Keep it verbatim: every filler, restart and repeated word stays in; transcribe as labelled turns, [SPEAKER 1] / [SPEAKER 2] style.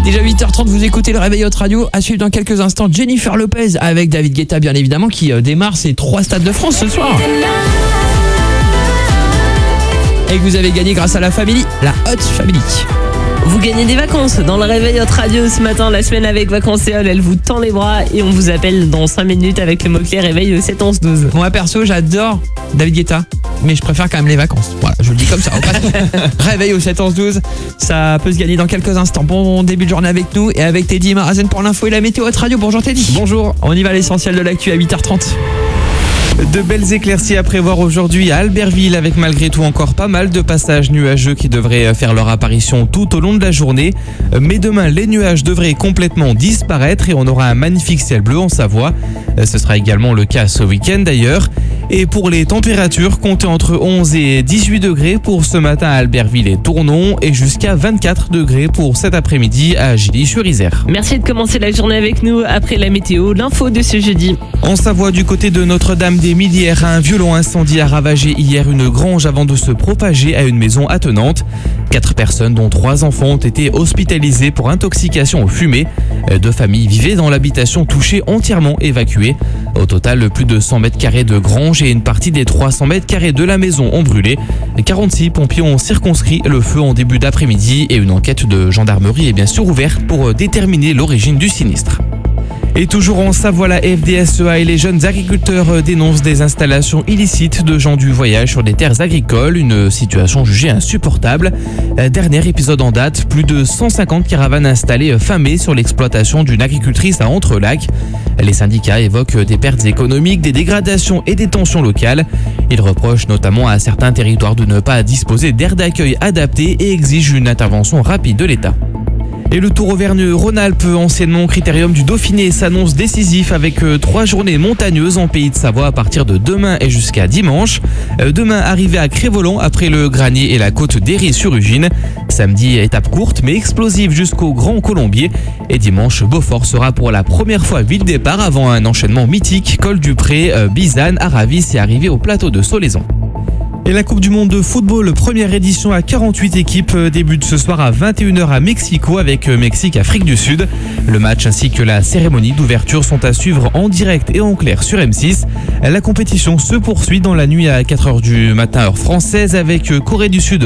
[SPEAKER 1] est déjà huit heures trente, vous écoutez le Réveil Hot Radio. À suivre dans quelques instants Jennifer Lopez avec David Guetta bien évidemment qui démarre ses trois stades de France ce soir. Et que vous avez gagné grâce à la Family, la Hot Family.
[SPEAKER 2] Vous gagnez des vacances dans le Réveil Hot Radio ce matin. La semaine avec Vacancéole, elle vous tend les bras et on vous appelle dans cinq minutes avec le mot-clé Réveil au sept onze douze.
[SPEAKER 1] Moi perso, j'adore David Guetta, mais je préfère quand même les vacances. Voilà, je le dis comme ça. Réveil au sept onze douze, ça peut se gagner dans quelques instants. Bon début de journée avec nous et avec Teddy Marazen pour l'info et la météo Hot Radio. Bonjour Teddy.
[SPEAKER 3] Bonjour.
[SPEAKER 1] On y va à l'essentiel de l'actu à huit heures trente.
[SPEAKER 3] De belles éclaircies à prévoir aujourd'hui à Albertville avec malgré tout encore pas mal de passages nuageux qui devraient faire leur apparition tout au long de la journée. Mais demain, les nuages devraient complètement disparaître et on aura un magnifique ciel bleu en Savoie. Ce sera également le cas ce week-end d'ailleurs. Et pour les températures, comptez entre onze et dix-huit degrés pour ce matin à Albertville et Tournon et jusqu'à vingt-quatre degrés pour cet après-midi à Gilly-sur-Isère.
[SPEAKER 2] Merci de commencer la journée avec nous. Après la météo, l'info de ce jeudi.
[SPEAKER 3] En Savoie, du côté de Notre-Dame-des-Millières, un violent incendie a ravagé hier une grange avant de se propager à une maison attenante. Quatre personnes, dont trois enfants, ont été hospitalisées pour intoxication aux fumées. Deux familles vivaient dans l'habitation touchée, entièrement évacuées. Au total, plus de cent mètres carrés de grange et une partie des trois cents mètres carrés de la maison ont brûlé. quarante-six pompiers ont circonscrit le feu en début d'après-midi et une enquête de gendarmerie est bien sûr ouverte pour déterminer l'origine du sinistre. Et toujours en Savoie, la F D S E A et les jeunes agriculteurs dénoncent des installations illicites de gens du voyage sur des terres agricoles, une situation jugée insupportable. Dernier épisode en date, plus de cent cinquante caravanes installées fin mai sur l'exploitation d'une agricultrice à Entrelacs. Les syndicats évoquent des pertes économiques, des dégradations et des tensions locales. Ils reprochent notamment à certains territoires de ne pas disposer d'aires d'accueil adaptées et exigent une intervention rapide de l'État. Et le Tour Auvergne-Rhône-Alpes, anciennement critérium du Dauphiné, s'annonce décisif avec euh, trois journées montagneuses en Pays de Savoie à partir de demain et jusqu'à dimanche. Euh, demain, arrivée à Crévolan après le Granier et la côte d'Héry-sur-Ugine. Samedi, étape courte mais explosive jusqu'au Grand Colombier. Et dimanche, Beaufort sera pour la première fois ville départ avant un enchaînement mythique. Col du Pré, euh, Bizane, Aravis et arrivée au plateau de Solaison. Et la Coupe du Monde de football, première édition à quarante-huit équipes, débute ce soir à vingt et une heures à Mexico avec Mexique-Afrique du Sud. Le match ainsi que la cérémonie d'ouverture sont à suivre en direct et en clair sur M six. La compétition se poursuit dans la nuit à quatre heures du matin heure française avec Corée du Sud.